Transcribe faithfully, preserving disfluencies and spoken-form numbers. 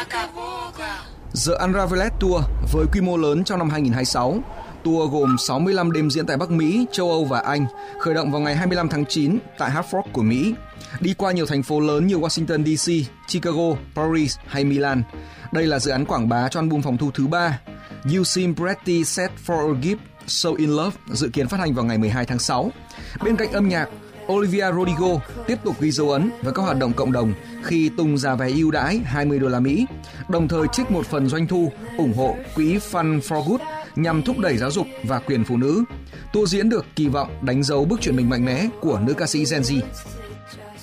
The Unraveled Tour với quy mô lớn trong năm hai nghìn không trăm hai mươi sáu. Tour gồm sáu mươi lăm đêm diễn tại Bắc Mỹ, châu Âu và Anh, khởi động vào ngày hai mươi lăm tháng chín tại Hartford của Mỹ, đi qua nhiều thành phố lớn như Washington đê xê, Chicago, Paris hay Milan. Đây là dự án quảng bá cho album phòng thu thứ ba, You Seem Pretty Set for a Gift, So in Love, dự kiến phát hành vào ngày mười hai tháng sáu. Bên cạnh âm nhạc, Olivia Rodrigo tiếp tục ghi dấu ấn với các hoạt động cộng đồng khi tung giá vé ưu đãi hai mươi đô la Mỹ, đồng thời trích một phần doanh thu ủng hộ quỹ Fun for Good nhằm thúc đẩy giáo dục và quyền phụ nữ. Tour diễn được kỳ vọng đánh dấu bước chuyển mình mạnh mẽ của nữ ca sĩ Gen Z.